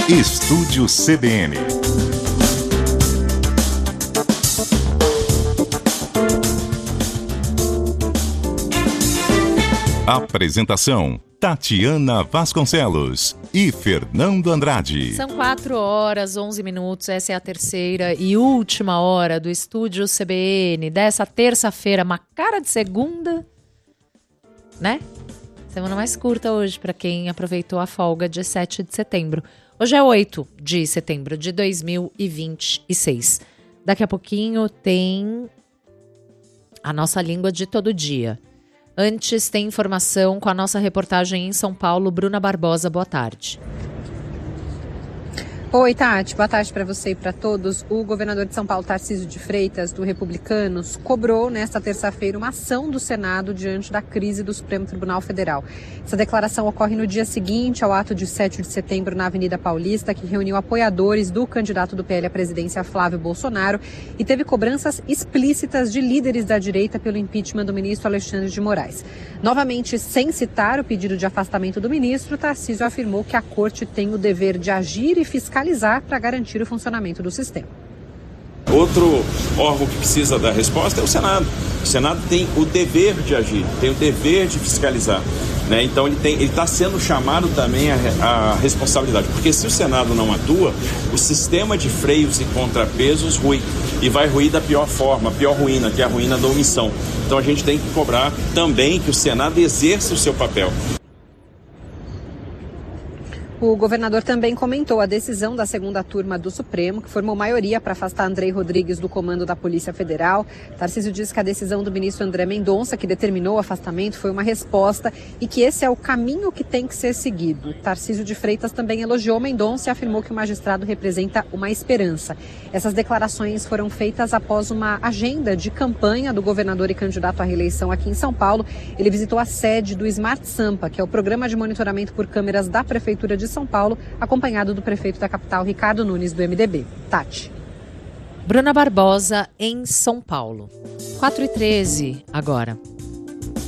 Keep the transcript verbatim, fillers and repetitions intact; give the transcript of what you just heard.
Estúdio C B N. Apresentação: Tatiana Vasconcelos e Fernando Andrade. São quatro horas, onze minutos. Essa é a terceira e última hora do Estúdio C B N dessa terça-feira, uma cara de segunda, né? Semana mais curta hoje para quem aproveitou a folga de sete de setembro. Hoje é oito de setembro de dois mil e vinte e seis. Daqui a pouquinho tem a nossa língua de todo dia. Antes tem informação com a nossa reportagem em São Paulo, Bruna Barbosa. Boa tarde. Oi, Tati. Boa tarde para você e para todos. O governador de São Paulo, Tarcísio de Freitas, do Republicanos, cobrou nesta terça-feira uma ação do Senado diante da crise do Supremo Tribunal Federal. Essa declaração ocorre no dia seguinte ao ato de sete de setembro na Avenida Paulista, que reuniu apoiadores do candidato do P L à presidência, Flávio Bolsonaro, e teve cobranças explícitas de líderes da direita pelo impeachment do ministro Alexandre de Moraes. Novamente, sem citar o pedido de afastamento do ministro, Tarcísio afirmou que a corte tem o dever de agir e fiscalizar para garantir o funcionamento do sistema. Outro órgão que precisa dar resposta é o Senado. O Senado tem o dever de agir, tem o dever de fiscalizar, né? Então ele tem, ele está sendo chamado também a, a responsabilidade, porque se o Senado não atua, o sistema de freios e contrapesos rui, e vai ruir da pior forma, a pior ruína, que é a ruína da omissão. Então a gente tem que cobrar também que o Senado exerça o seu papel. O governador também comentou a decisão da segunda turma do Supremo, que formou maioria para afastar Andrei Rodrigues do comando da Polícia Federal. Tarcísio disse que a decisão do ministro André Mendonça, que determinou o afastamento, foi uma resposta e que esse é o caminho que tem que ser seguido. Tarcísio de Freitas também elogiou Mendonça e afirmou que o magistrado representa uma esperança. Essas declarações foram feitas após uma agenda de campanha do governador e candidato à reeleição aqui em São Paulo. Ele visitou a sede do Smart Sampa, que é o programa de monitoramento por câmeras da Prefeitura de São Paulo, acompanhado do prefeito da capital, Ricardo Nunes, do M D B. Tati. Bruna Barbosa, em São Paulo. quatro e treze agora.